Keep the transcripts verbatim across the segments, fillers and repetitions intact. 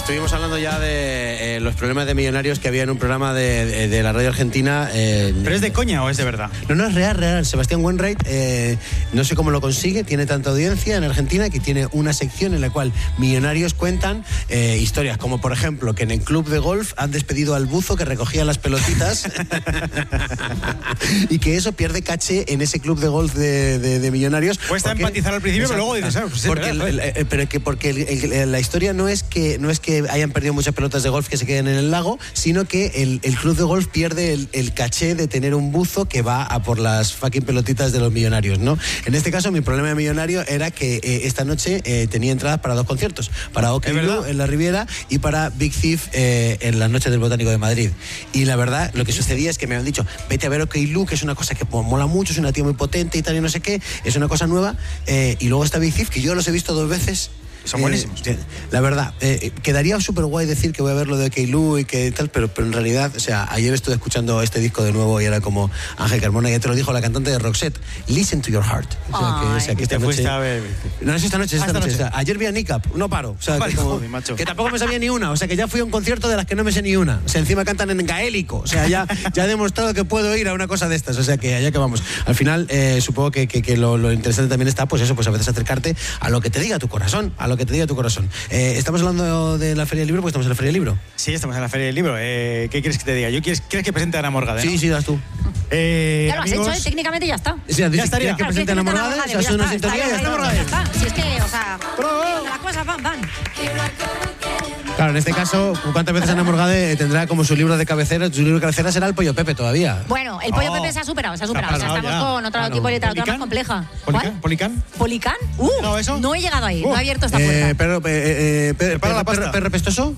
Estuvimos hablando ya de eh, los problemas de millonarios que había en un programa de, de, de la radio argentina. Eh, ¿Pero es de coña o es de verdad? No, no, es real, real. Sebastián Wainwright, eh, no sé cómo lo consigue, tiene tanta audiencia en Argentina que tiene una sección en la cual millonarios cuentan eh, historias, como por ejemplo que en el club de golf han despedido al buzo que recogía las pelotitas y que eso pierde caché en ese club de golf de, de, de millonarios. Cuesta porque, empatizar al principio, pero luego dices, ah, pues porque, verdad, el, el, pero que porque el, el, la historia no es que no es que hayan perdido muchas pelotas de golf que se queden en el lago, sino que el, el club de golf pierde el, el caché de tener un buzo que va a por las fucking pelotitas de los millonarios, ¿no? En este caso, mi problema de millonario era que eh, esta noche eh, tenía entradas para dos conciertos, para OK Blue en la Riviera y para Big Thief eh, en las noches del Botánico de Madrid. Y la verdad, lo que sucedía es que me han dicho, vete a ver OK Blue, que es una cosa que pues, mola mucho, es una tía muy potente y tal y no sé qué, es una cosa nueva, eh, y luego está Big Thief, que yo los he visto dos veces. Son buenísimos. Eh, la verdad, eh, quedaría súper guay decir que voy a ver lo de Keilu y que tal, pero, pero en realidad, o sea, ayer estuve escuchando este disco de nuevo y era como Ángel Carmona, ya te lo dijo la cantante de Roxette, Listen to Your Heart. O sea, que, o sea, que esta noche... A ver. No, es esta noche, es esta, esta noche. noche. O sea, ayer vi a Nick Up, no paro. O sea, vale, que, como, joder, macho. que tampoco me sabía ni una, o sea, que ya fui a un concierto de las que no me sé ni una. O sea, encima cantan en gaélico, o sea, ya, ya he demostrado que puedo ir a una cosa de estas, o sea, que allá que vamos. Al final, eh, supongo que, que, que lo, lo interesante también está, pues eso, pues a veces acercarte a lo que te diga tu corazón, a lo que te diga tu corazón. Eh, ¿Estamos hablando de la Feria del Libro? Pues estamos en la Feria del Libro. Sí, estamos en la Feria del Libro. Eh, ¿Qué quieres que te diga? ¿Yo quieres, ¿Quieres que presente a Ana Morgade? Sí, ¿no? sí, das tú. Eh, ya lo has amigos... hecho, ¿eh? Técnicamente ya está. Sí, ya estaría. ¿Quieres que presente a Ana Morgade? O sea, es una sintonía, ya está Morgade. Ya está. Si es que, o sea, la cosa van, van. Claro, en este caso, ¿cuántas veces Ana Morgade tendrá como su libro de cabecera? Su libro de cabecera será El Pollo Pepe todavía. Bueno, El Pollo oh. Pepe se ha superado, se ha superado. Se ha o sea, estamos ya. con otro claro. tipo de literatura ¿Policán? más compleja. ¿Policán? ¿Policán? ¿Policán? Uh, no, ¿eso? No he llegado ahí, uh. no he abierto esta puerta. Eh, pero, eh, eh, per, per, la per, per, ¿Perro pestoso?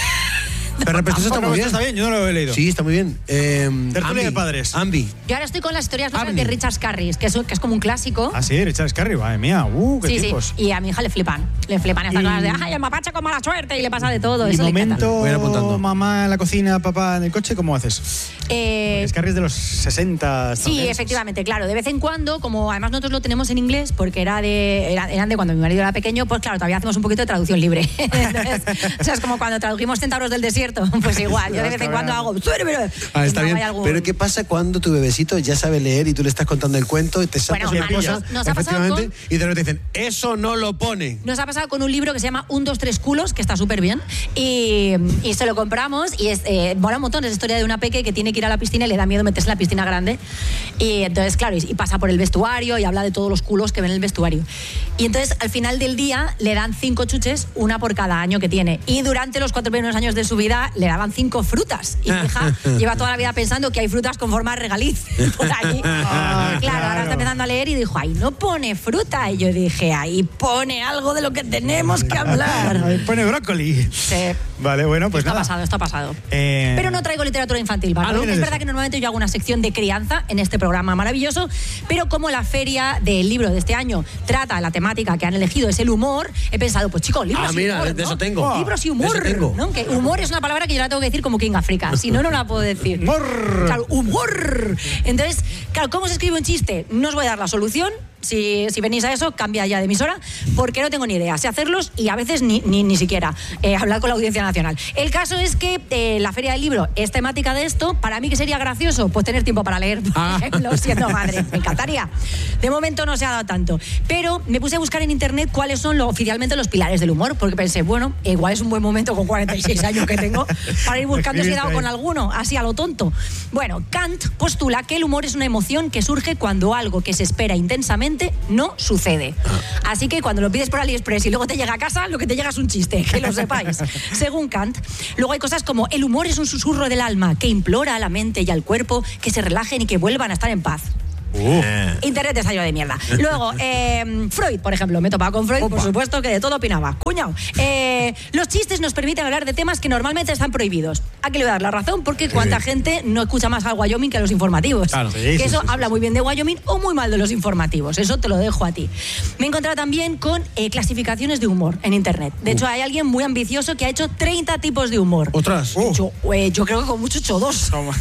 Perro pestoso está muy bien. Está bien, yo no lo he leído. Sí, está muy bien. Eh, Tertulia de padres. Ambi. Yo ahora estoy con las historias de Richard Scarry, que es, que es como un clásico. Ah, sí, Richard Scarry, madre mía. Uh, qué sí, tipos. Sí, y a mi hija le flipan. Le flipan estas y... cosas de, ay, el mapache con mala suerte y le pasa de todo. Y eso momento, voy a ir apuntando. Mamá en la cocina, papá en el coche, ¿cómo haces? Eh... Scarry es de los sesenta. Sí, efectivamente, claro. De vez en cuando, como además nosotros lo tenemos en inglés, porque era de, era, eran de cuando mi marido era pequeño, pues claro, todavía hacemos un poquito de traducción libre. Entonces, o sea, es como cuando tradujimos Centauros del Desierto, pues igual. Yo de vez en cuando hago... Ah, está bien. Algún... Pero ¿qué pasa cuando tu bebecito ya sabe leer y tú le estás contando el cuento y te sacas bueno, una cosa, nos, nos efectivamente, con... y de repente dicen, eso no lo pone? Nos ha pasado con un libro que se llama Un, dos, tres culos, que está súper bien, y, y se lo compramos y es, eh, mola un montón. Es la historia de una peque que tiene que ir a la piscina y le da miedo meterse en la piscina grande. Y entonces, claro, y, y pasa por el vestuario y habla de todos los culos que ven en el vestuario. Y entonces, al final del día, le dan cinco chuches, una por cada año que tiene. Y durante los cuatro primeros años de su vida, le daban cinco frutas. Y mi hija lleva toda la vida pensando que hay frutas con forma de regaliz por ahí. Ah, claro, claro, ahora está empezando a leer y dijo, ahí no pone fruta. Y yo dije, ahí pone algo de lo que tenemos que hablar. Ahí pone brócoli. Sí. Vale, bueno, pues está nada. pasado, está pasado. Eh... Pero no traigo literatura infantil, ¿vale? Ah, no, es verdad que normalmente yo hago una sección de crianza en este programa maravilloso, pero como la feria del libro de este año trata la temática que han elegido es el humor, he pensado, pues chicos, libros ah, y mira, humor, de ¿no? eso tengo. Oh, libros y humor, tengo. ¿no? Que humor es una palabra que yo la tengo que decir como King Africa, si no, no la puedo decir. Humor. Claro, humor. Entonces, claro, ¿cómo se escribe un chiste? No os voy a dar la solución. Si, si venís a eso, cambia ya de emisora, porque no tengo ni idea. Sé hacerlos y a veces ni, ni, ni siquiera eh, hablar con la Audiencia Nacional. El caso es que eh, la Feria del Libro es temática de esto. Para mí, ¿qué sería gracioso? Pues tener tiempo para leer, por ah. ejemplo, siendo madre. Me encantaría. De momento no se ha dado tanto. Pero me puse a buscar en internet cuáles son lo, oficialmente los pilares del humor, porque pensé, bueno, igual es un buen momento con cuarenta y seis años que tengo para ir buscando si he dado con alguno, así a lo tonto. Bueno, Kant postula que el humor es una emoción que surge cuando algo que se espera intensamente no sucede. Así que cuando lo pides por AliExpress y luego te llega a casa, lo que te llega es un chiste, que lo sepáis. Según Kant, luego hay cosas como el humor es un susurro del alma que implora a la mente y al cuerpo que se relajen y que vuelvan a estar en paz. Uh. Internet es algo de mierda. Luego, eh, Freud, por ejemplo, me he topado con Freud, Opa. por supuesto, que de todo opinaba. Cuñado. Eh, los chistes nos permiten hablar de temas que normalmente están prohibidos. Aquí le voy a dar la razón, porque cuánta sí. gente no escucha más al Wyoming que a los informativos. Claro, sí, que sí, eso sí, habla sí, muy bien de Wyoming o muy mal de los informativos. Eso te lo dejo a ti. Me he encontrado también con eh, clasificaciones de humor en internet. De uh. hecho, hay alguien muy ambicioso que ha hecho treinta tipos de humor. ¿Otras? Uh. Yo, eh, yo creo que con mucho he hecho dos. Como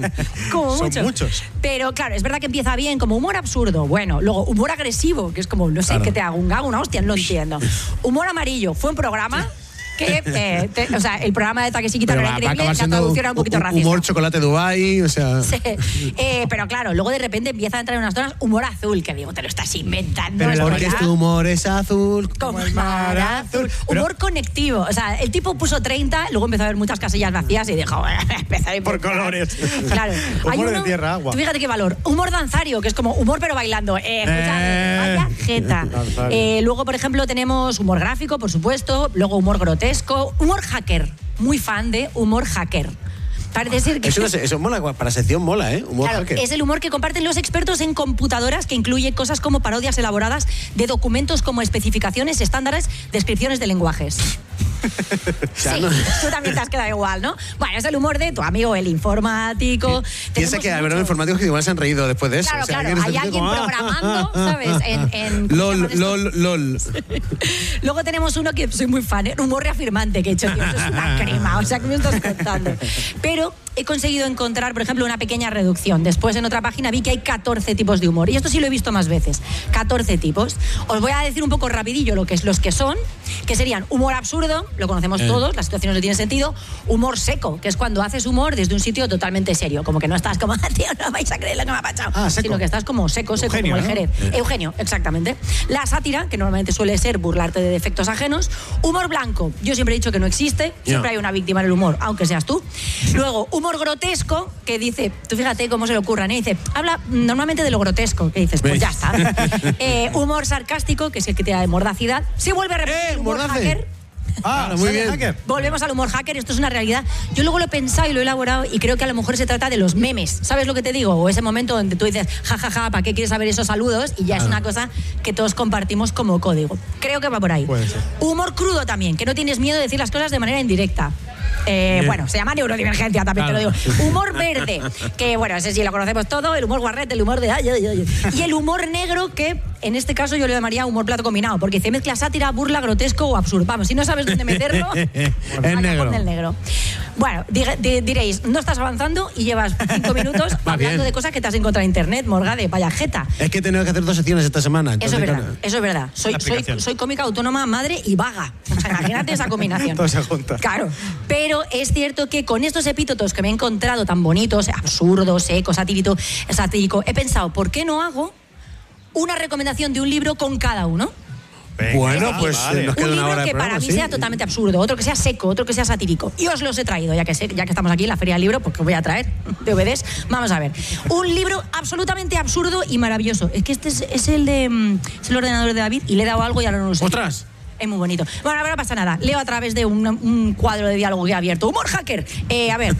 Son mucho. muchos. Pero claro, es verdad que empieza bien como humor absurdo, bueno, luego humor agresivo, que es como, no sé, claro. que te hago un gago, una hostia, no entiendo. Humor amarillo, fue un programa que, eh, te, o sea, el programa de Taquesiquita no era va, increíble, va la traducción era un poquito racista. Humor chocolate Dubai, o sea... Sí. Eh, pero claro, luego de repente empieza a entrar en unas zonas humor azul, que digo, te lo estás inventando. Pero Porque ¿verdad? tu humor es azul. Como el mar azul. Pero- Humor conectivo. O sea, el tipo puso treinta, luego empezó a ver muchas casillas vacías y dijo, bueno, empezar a inventar. Por colores. Claro. Hay Humor de uno- tierra, agua. tú fíjate qué valor. Humor danzario, que es como humor pero bailando. Eh, escucha, Eh. vaya jeta. Danzario. Eh, luego, por ejemplo, tenemos humor gráfico, por supuesto. Luego humor grotesco. Humor hacker. Muy fan de humor hacker. Parece ser que... Eso, no sé, eso mola, para sección mola, ¿eh? Humor Claro, hacker. es el humor que comparten los expertos en computadoras, que incluye cosas como parodias elaboradas de documentos como especificaciones, estándares, descripciones de lenguajes. sea, Sí, no- tú también te has quedado igual, ¿no? Bueno, es el humor de tu amigo el informático. Piensa Tenemos que a ver, mucho- los informáticos que igual se han reído después de eso. Claro, O sea, claro, alguien hay está alguien como, ah, programando, ¿sabes? En, en- ¿cómo se LOL, llaman estos? lol, lol. Luego tenemos uno que soy muy fan, ¿eh? Humor reafirmante, que he hecho, tío, esto es una crema, o sea, ¿qué me estás contando? Pero he conseguido encontrar, por ejemplo, una pequeña reducción. Después, en otra página, vi que hay catorce tipos de humor. Y esto sí lo he visto más veces. catorce tipos. Os voy a decir un poco rapidillo lo que es, los que son, que serían humor absurdo, lo conocemos Eh. todos, las situaciones no tienen sentido. Humor seco, que es cuando haces humor desde un sitio totalmente serio. Como que no estás como, tío, no vais a creer lo que me ha pasado. Ah, seco. Sino que estás como seco, seco, Eugenio, como el ¿no? Jerez. Eugenio, exactamente. La sátira, que normalmente suele ser burlarte de defectos ajenos. Humor blanco, yo siempre he dicho que no existe, siempre No. hay una víctima en el humor, aunque seas tú. Luego, humor grotesco, que dice, tú fíjate cómo se le ocurran, ¿eh? Dice, habla normalmente de lo grotesco, que dices, pues ¿Ves? ya está. Eh, humor sarcástico, que es el que te da de mordacidad. Se vuelve a repetir ¡Eh, el humor mordace! hacker. Ah, muy ¿sale bien. hacker? Volvemos al humor hacker, esto es una realidad. Yo luego lo he pensado y lo he elaborado y creo que a lo mejor se trata de los memes. ¿Sabes lo que te digo? O ese momento donde tú dices, jajaja, ja, ja, ¿para qué quieres saber esos saludos? Y ya es una cosa que todos compartimos como código. Creo que va por ahí. Puede ser. Humor crudo también, que no tienes miedo de decir las cosas de manera indirecta. Eh, Bien. bueno, se llama neurodivergencia, también Claro. te lo digo. Humor verde, que bueno, ese sí lo conocemos todo, el humor guarrete, el humor de ay, ay, ay. Y el humor negro, que en este caso yo le llamaría humor plato combinado, porque se mezcla sátira, burla, grotesco o absurdo. Vamos, si no sabes dónde meterlo, Es al negro. cajón del negro. Bueno, di- di- diréis, no estás avanzando y llevas cinco minutos Va hablando bien. de cosas que te has encontrado en internet, Morgade, vaya jeta. Es que he tenido que hacer dos secciones esta semana. Eso es entonces, verdad, claro. eso es verdad. Soy, La soy, aplicación. soy cómica autónoma, madre y vaga. O sea, imagínate esa combinación. Todo se junta. Claro. Pero es cierto que con estos epítetos que me he encontrado tan bonitos, absurdo, seco, satírico, satírico, he pensado, ¿por qué no hago una recomendación de un libro con cada uno? Venga, Bueno, va, pues vale. nos queda Un una libro hora de que programa, para mí sí. sea totalmente absurdo, otro que sea seco, otro que sea satírico. Y os los he traído, ya que, sé, ya que estamos aquí en la Feria del Libro, porque voy a traer D V Ds. Vamos a ver. Un libro absolutamente absurdo y maravilloso. Es que este es, es el de mm, es el ordenador de David y le he dado algo y ahora no lo sé. ¡Ostras! Es muy bonito. Bueno, ahora no pasa nada. Leo a través de un, un cuadro de diálogo que he abierto. Humor hacker. Eh, a ver.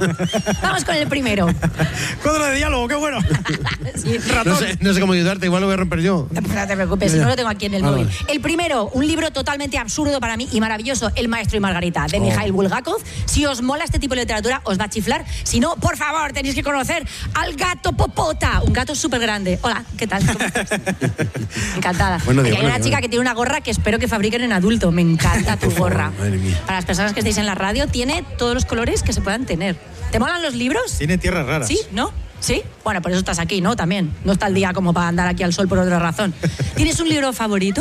Vamos con el primero. Cuadro de diálogo, qué bueno. Sí. No sé, no sé cómo ayudarte, igual lo voy a romper yo. No te preocupes, no lo tengo aquí en el Ah, móvil. vale. El primero, un libro totalmente absurdo para mí y maravilloso, El maestro y Margarita, de Oh. Mikhail Bulgakov. Si os mola este tipo de literatura, os va a chiflar. Si no, por favor, tenéis que conocer al gato Popota, un gato súper grande. Hola, ¿qué tal? ¿Cómo estás? Encantada. Bueno, Oye, digo, hay una bueno, chica bueno. que tiene una gorra que espero que fabriquen en adulto. Me encanta tu Por favor, gorra. madre mía. Para las personas que estéis en la radio, tiene todos los colores que se puedan tener. ¿Te molan los libros? Tiene tierras raras. ¿Sí? ¿No? ¿Sí? Bueno, por eso estás aquí, ¿no? También. No está el día como para andar aquí al sol por otra razón. ¿Tienes un libro favorito?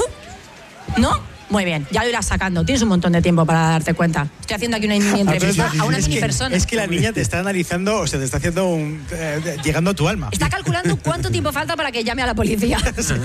¿No? Muy bien, ya lo irás sacando. Tienes un montón de tiempo para darte cuenta. Estoy haciendo aquí una mini entrevista a una es mini que, persona. Es que la niña te está analizando, o sea, te está haciendo un. eh, llegando a tu alma. Está calculando cuánto tiempo falta para que llame a la policía.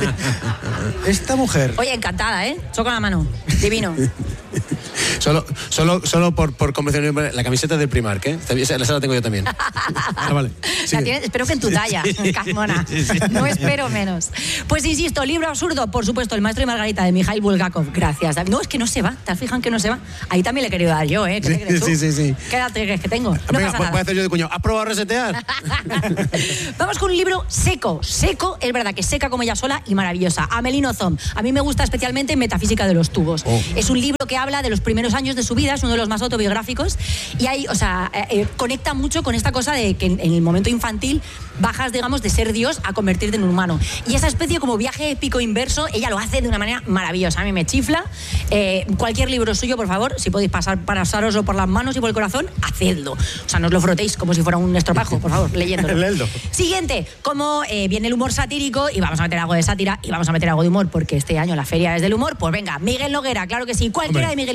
Esta mujer. Oye, encantada, ¿eh? Choco en la mano. Divino. Solo, solo, solo por, por convención, la camiseta del Primark, ¿eh? Esa esa la tengo yo también. Ah, vale. La Sigue. tienes- espero que en tu talla, Casmona. No espero menos. Pues insisto, libro absurdo, por supuesto, El maestro y Margarita, de Mikhail Bulgakov. Gracias, David. No, es que no se va. ¿Te has fijado en que no se va? Ahí también le he querido dar yo, ¿eh? ¿Qué te Sí, crees tú? sí, sí, sí. ¿Qué edad te crees que tengo? No Venga, pasa pues nada. puede hacer yo de cuñado. ¿Has probado a resetear? Vamos con un libro seco, seco, es verdad que seca como ella sola y maravillosa. Amelino Zom. A mí me gusta especialmente Metafísica de los tubos. Oh. Es un libro que habla de los primeros años de su vida, es uno de los más autobiográficos y ahí, o sea, eh, eh, conecta mucho con esta cosa de que en, en el momento infantil bajas, digamos, de ser Dios a convertirte en un humano. Y esa especie como viaje épico inverso, ella lo hace de una manera maravillosa. A mí me chifla. Eh, cualquier libro suyo, por favor, si podéis pasar, pasároslo por las manos y por el corazón, hacedlo. O sea, no os lo frotéis como si fuera un estropajo, por favor, leyéndolo. Leedlo. Siguiente, como eh, viene el humor satírico y vamos a meter algo de sátira y vamos a meter algo de humor porque este año la feria es del humor, pues venga, Miguel Noguera, claro que sí, cualquiera Hombre. de Miguel Noguera.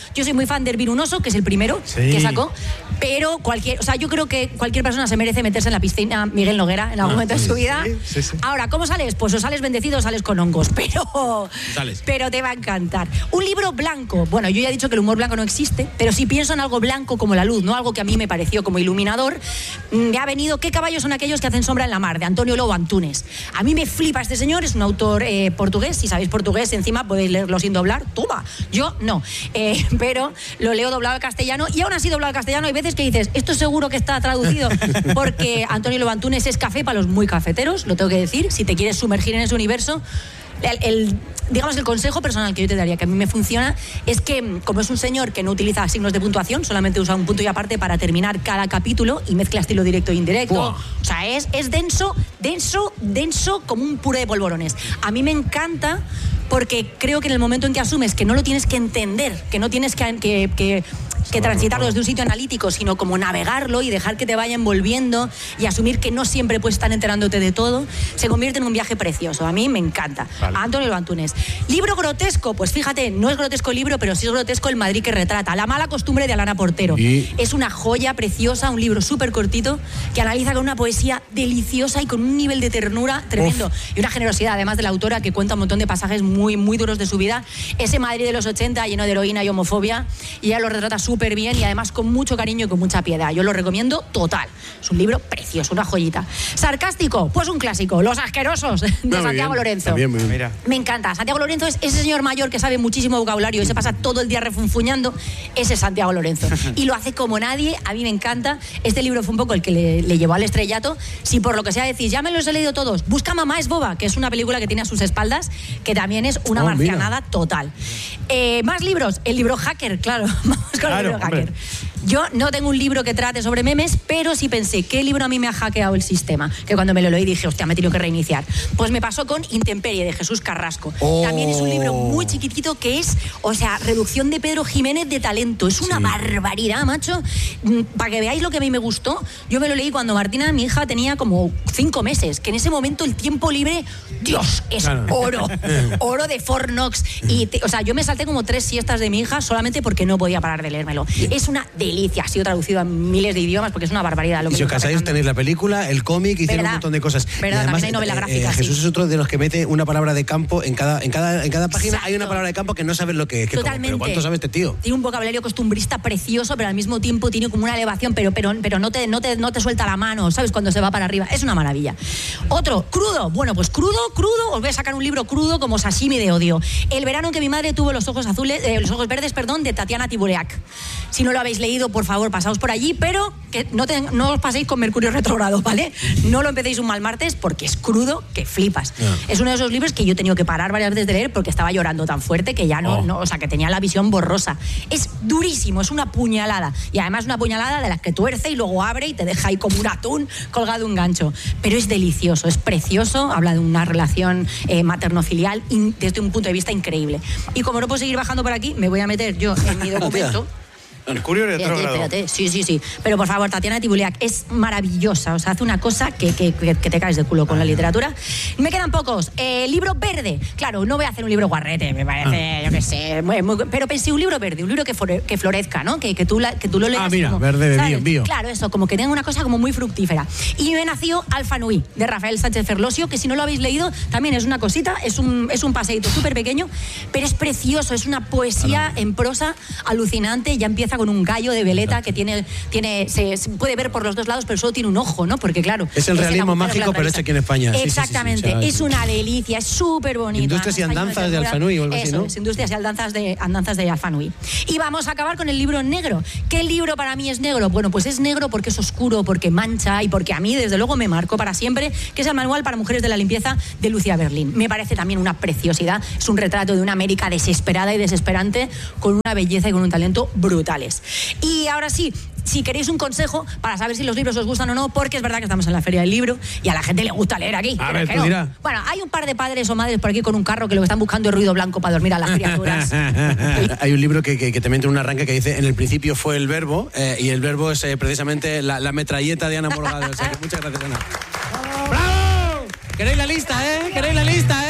Yo soy muy fan de Hervir un oso, que es el primero sí. que sacó, pero cualquier, o sea, yo creo que cualquier persona se merece meterse en la piscina Miguel Noguera en algún ah, momento de su vida. Sí, sí, sí. Ahora, ¿cómo sales? Pues o sales bendecido o sales con hongos, pero, sales. pero te va a encantar. Un libro blanco. Bueno, yo ya he dicho que el humor blanco no existe, pero si pienso en algo blanco como la luz, no algo que a mí me pareció como iluminador, me ha venido ¿Qué caballos son aquellos que hacen sombra en la mar? De Antonio Lobo Antunes. A mí me flipa este señor, es un autor eh, portugués. Si sabéis portugués, encima podéis leerlo sin doblar. Toma, yo no. Eh, pero lo leo doblado al castellano y aún así doblado al castellano hay veces que dices, esto seguro que está traducido, porque Antonio Lobo Antunes es café para los muy cafeteros, lo tengo que decir. Si te quieres sumergir en ese universo, el, el, digamos el consejo personal que yo te daría, que a mí me funciona, es que como es un señor que no utiliza signos de puntuación, solamente usa un punto y aparte para terminar cada capítulo y mezcla estilo directo e indirecto. Wow. O sea, es, es denso, denso, denso como un puré de polvorones. A mí me encanta porque creo que en el momento en que asumes que no lo tienes que entender, que no tienes que, que, que, que transitarlo desde un sitio analítico, sino como navegarlo y dejar que te vaya envolviendo y asumir que no siempre puedes estar enterándote de todo, se convierte en un viaje precioso. A mí me encanta. Vale. Antonio Antunes. Libro grotesco, pues fíjate, no es grotesco el libro, pero sí es grotesco el Madrid que retrata. La mala costumbre de Alana Portero. ¿Y? Es una joya preciosa, un libro súper cortito que analiza con una poesía deliciosa y con un nivel de ternura tremendo. Uf. Y una generosidad, además de la autora, que cuenta un montón de pasajes muy, muy duros de su vida. Ese Madrid de los ochenta lleno de heroína y homofobia, y ella lo retrata súper bien y además con mucho cariño y con mucha piedad. Yo lo recomiendo total. Es un libro precioso, una joyita. Sarcástico, pues un clásico, Los asquerosos, de no, Santiago bien, Lorenzo. Bien, bien. Mira. Me encanta. Santiago Lorenzo es ese señor mayor que sabe muchísimo vocabulario y se pasa todo el día refunfuñando. Ese es Santiago Lorenzo. Y lo hace como nadie. A mí me encanta. Este libro fue un poco el que le, le llevó al estrellato. Si por lo que sea decís, ya me los he leído todos, busca Mamá es boba, que es una película que tiene a sus espaldas, que también es una oh, marcianada mira. Total. Eh, más libros. El libro Hacker, claro. Vamos con claro, el libro Hacker. Hombre. Yo no tengo un libro que trate sobre memes, pero sí pensé, ¿qué libro a mí me ha hackeado el sistema? Que cuando me lo leí dije, hostia, me he tenido que reiniciar. Pues me pasó con Intemperie, de Jesús Carrasco. Oh. También es un libro muy chiquitito que es, o sea, reducción de Pedro Jiménez de talento. Es una sí. barbaridad, macho. Para que veáis lo que a mí me gustó, yo me lo leí cuando Martina, mi hija, tenía como cinco meses, que en ese momento el tiempo libre, Dios, es claro. oro. Oro de Fort Knox. Y, te, o sea, yo me salté como tres siestas de mi hija solamente porque no podía parar de leérmelo. Es una delicia. Ha sido traducido a miles de idiomas porque es una barbaridad. Lo y que si os casáis tenéis la película, el cómic y tiene un montón de cosas. Verdad, y además, también hay novela eh, gráfica. Eh, Jesús sí. es otro de los que mete una palabra de campo en cada, en cada, en cada página. Exacto. Hay una palabra de campo que no sabes lo que es. Que Totalmente. Como, pero ¿cuánto sabe este tío? Tiene un vocabulario costumbrista precioso, pero al mismo tiempo tiene como una elevación, pero, pero, pero no, te, no, te, no te suelta la mano, ¿sabes? Cuando se va para arriba. Es una maravilla. Otro, crudo. Bueno, pues crudo, crudo. Os voy a sacar un libro crudo como sashimi de odio. El verano en que mi madre tuvo los ojos azules, eh, los ojos verdes, perdón, de Tatiana Tibuleac. Si no lo habéis leído, por favor, pasaos por allí, pero que no, te, no os paséis con Mercurio retrógrado, ¿vale? No lo empecéis un mal martes porque es crudo que flipas. Yeah. Es uno de esos libros que yo he tenido que parar varias veces de leer porque estaba llorando tan fuerte que ya no, oh. no, o sea, que tenía la visión borrosa. Es durísimo, es una puñalada. Y además una puñalada de las que tuerce y luego abre y te deja ahí como un atún colgado de un gancho. Pero es delicioso, es precioso, habla de una relación eh, materno-filial in, desde un punto de vista increíble. Y como no puedo seguir bajando por aquí, me voy a meter yo en mi documento. Mercurio retrógrado. Espérate, espérate. Sí, sí, sí. Pero por favor, Tatiana Tibuleac es maravillosa. O sea, hace una cosa que, que, que te caes de culo con la literatura. Me quedan pocos. Eh, libro verde. Claro, no voy a hacer un libro guarrete, me parece, ah. yo qué sé. Muy, muy, pero pensé un libro verde, un libro que, flore, que florezca, ¿no? Que, que, tú, la, que tú lo leas. Ah, mira, como, verde de bio, bio. Claro, eso, como que tenga una cosa como muy fructífera. Y me nació Alfa Nui, de Rafael Sánchez Ferlosio, que si no lo habéis leído, también es una cosita, es un, es un paseíto súper pequeño, pero es precioso, es una poesía en prosa alucinante. Ya empieza con un gallo de veleta que tiene, tiene se, se puede ver por los dos lados, pero solo tiene un ojo, ¿no? Porque claro... Es el realismo es mágico, pero hecho aquí en España. Exactamente, sí, sí, sí, sí, es una delicia, es súper bonita. Industrias y andanzas de Alfa Nui o algo así, ¿no? Eso es, Industrias y andanzas de, andanzas de Alfa Nui. Y vamos a acabar con el libro negro. ¿Qué libro para mí es negro? Bueno, pues es negro porque es oscuro, porque mancha y porque a mí, desde luego, me marcó para siempre, que es el Manual para Mujeres de la Limpieza de Lucia Berlín. Me parece también una preciosidad. Es un retrato de una América desesperada y desesperante, con una belleza y con un talento brutales. Y ahora sí, si queréis un consejo para saber si los libros os gustan o no, porque es verdad que estamos en la Feria del Libro y a la gente le gusta leer aquí. A ver, tú no. dirás. Bueno, hay un par de padres o madres por aquí con un carro que lo que están buscando es ruido blanco para dormir a las criaturas. Hay un libro que, que, que te mete un arranque que dice: en el principio fue el verbo, eh, y el verbo es eh, precisamente la, la metralleta de Ana Morgado. O sea, que muchas gracias, Ana. ¡Bravo! ¿Queréis la lista, eh? ¿Queréis la lista, eh?